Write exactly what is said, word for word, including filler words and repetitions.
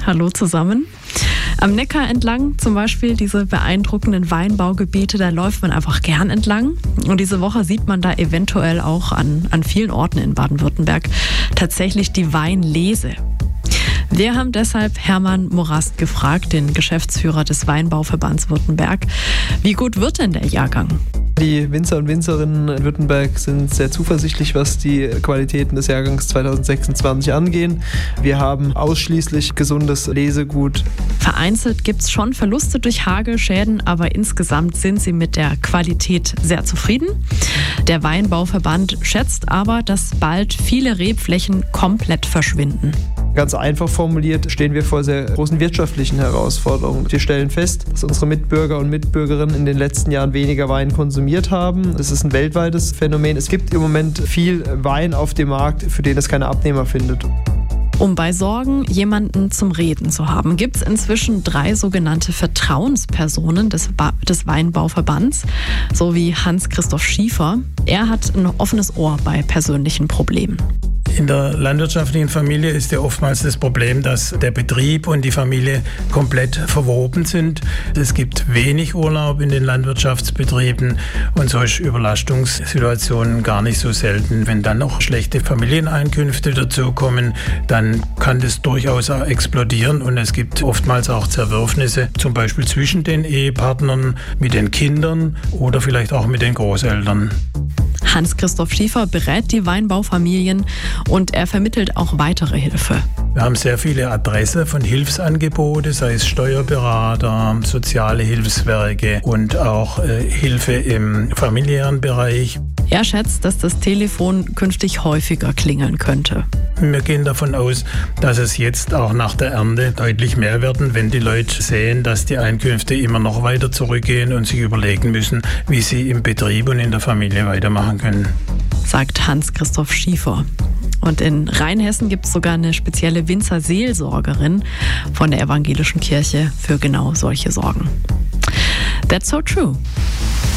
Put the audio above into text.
Hallo zusammen. Am Neckar entlang zum Beispiel, diese beeindruckenden Weinbaugebiete, da läuft man einfach gern entlang. Und diese Woche sieht man da eventuell auch an, an vielen Orten in Baden-Württemberg tatsächlich die Weinlese. Wir haben deshalb Hermann Morast gefragt, den Geschäftsführer des Weinbauverbands Württemberg. Wie gut wird denn der Jahrgang? Die Winzer und Winzerinnen in Württemberg sind sehr zuversichtlich, was die Qualitäten des Jahrgangs zweitausendsechsundzwanzig angehen. Wir haben ausschließlich gesundes Lesegut. Vereinzelt gibt es schon Verluste durch Hagelschäden, aber insgesamt sind sie mit der Qualität sehr zufrieden. Der Weinbauverband schätzt aber, dass bald viele Rebflächen komplett verschwinden. Ganz einfach formuliert stehen wir vor sehr großen wirtschaftlichen Herausforderungen. Wir stellen fest, dass unsere Mitbürger und Mitbürgerinnen in den letzten Jahren weniger Wein konsumiert haben. Es ist ein weltweites Phänomen. Es gibt im Moment viel Wein auf dem Markt, für den es keine Abnehmer findet. Um bei Sorgen jemanden zum Reden zu haben, gibt es inzwischen drei sogenannte Vertrauenspersonen des, ba- des Weinbauverbands, so wie Hans-Christoph Schiefer. Er hat ein offenes Ohr bei persönlichen Problemen. In der landwirtschaftlichen Familie ist ja oftmals das Problem, dass der Betrieb und die Familie komplett verwoben sind. Es gibt wenig Urlaub in den Landwirtschaftsbetrieben und solche Überlastungssituationen gar nicht so selten. Wenn dann noch schlechte Familieneinkünfte dazukommen, dann kann das durchaus auch explodieren und es gibt oftmals auch Zerwürfnisse, zum Beispiel zwischen den Ehepartnern, mit den Kindern oder vielleicht auch mit den Großeltern. Hans-Christoph Schiefer berät die Weinbaufamilien und er vermittelt auch weitere Hilfe. Wir haben sehr viele Adressen von Hilfsangeboten, sei es Steuerberater, soziale Hilfswerke und auch äh, Hilfe im familiären Bereich. Er schätzt, dass das Telefon künftig häufiger klingeln könnte. Wir gehen davon aus, dass es jetzt auch nach der Ernte deutlich mehr werden, wenn die Leute sehen, dass die Einkünfte immer noch weiter zurückgehen und sich überlegen müssen, wie sie im Betrieb und in der Familie weitermachen können. Sagt Hans-Christoph Schiefer. Und in Rheinhessen gibt es sogar eine spezielle Winzerseelsorgerin von der Evangelischen Kirche für genau solche Sorgen. That's so true.